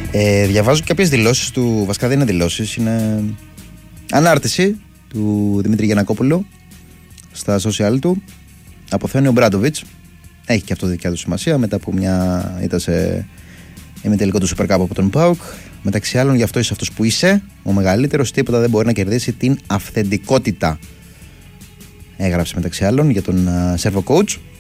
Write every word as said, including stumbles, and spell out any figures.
Ε, διαβάζω κάποιες δηλώσεις του. Βασικά δεν είναι δηλώσεις, είναι ανάρτηση του Δημήτρη Γιαννακόπουλου στα social του. Αποθέωνει ο Μπράντοβιτς. Έχει και αυτό δικιά του σημασία μετά από μια ήττα σε ημιτελικό του Super Cup από τον ΠΑΟΚ. Μεταξύ άλλων, γι' αυτό είσαι αυτός που είσαι, ο μεγαλύτερος. Τίποτα δεν μπορεί να κερδίσει την αυθεντικότητα. Έγραψε μεταξύ άλλων για τον uh, Servo Coach.